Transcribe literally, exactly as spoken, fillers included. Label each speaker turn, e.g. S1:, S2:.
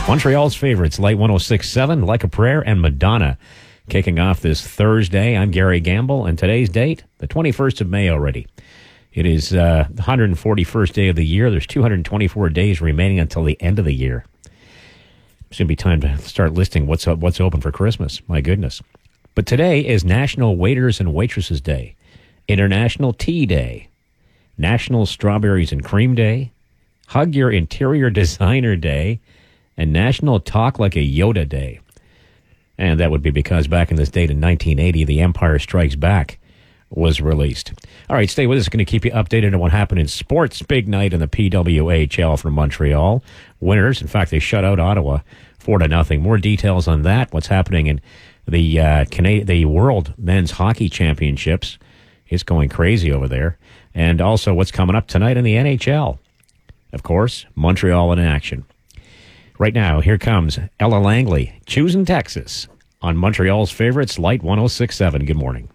S1: Montreal's favorites, Light one oh six point seven, Like a Prayer, and Madonna. Kicking off this Thursday, I'm Gary Gamble, and today's date, the twenty-first of May already. It is uh, the one hundred forty-first day of the year. There's two hundred twenty-four days remaining until the end of the year. It's going to be time to start listing what's up, what's open for Christmas. My goodness. But today is National Waiters and Waitresses Day, International Tea Day, National Strawberries and Cream Day, Hug Your Interior Designer Day, and National Talk Like a Yoda Day. And that would be because back in this date in nineteen eighty, The Empire Strikes Back was released. All right, stay with us. Going to keep you updated on what happened in sports. Big night in the P W H L from Montreal. Winners, in fact, they shut out Ottawa four to nothing. More details on that, what's happening in the uh, Canadian, the World Men's Hockey Championships. It's going crazy over there. And also what's coming up tonight in the N H L. Of course, Montreal in action. Right now, here comes Ella Langley, Choosing Texas, on Montreal's favorites, Light one oh six point seven. Good morning.